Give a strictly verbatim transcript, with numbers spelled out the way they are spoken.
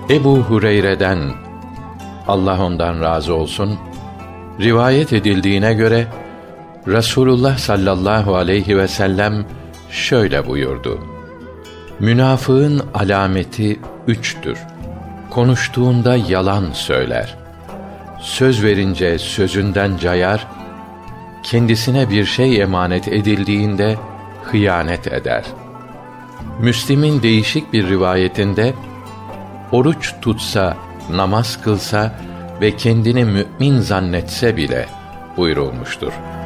Ebu Hureyre'den, Allah ondan razı olsun, rivayet edildiğine göre Resulullah sallallahu aleyhi ve sellem şöyle buyurdu: Münafığın alameti üçtür. Konuştuğunda yalan söyler. Söz verince sözünden cayar. Kendisine bir şey emanet edildiğinde hıyanet eder. Müslim'in değişik bir rivayetinde, oruç tutsa, namaz kılsa ve kendini mü'min zannetse bile buyurulmuştur.